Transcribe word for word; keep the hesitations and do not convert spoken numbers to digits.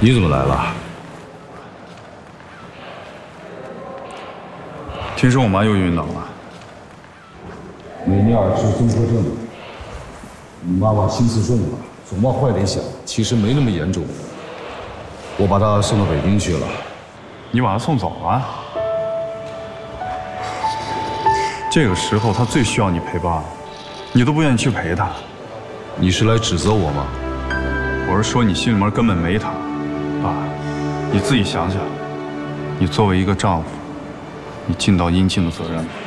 你怎么来了？ 听说我妈又晕倒了。 美尼尔氏综合症，你妈妈心思重了，总往坏里想，其实没那么严重。我把她送到北京去了。 你把她送走了？这个时候她最需要你陪伴，你都不愿意去陪她。 你是来指责我吗？ 我是说你心里面根本没她，爸，你自己想想，你作为一个丈夫，你尽到应尽的责任吗？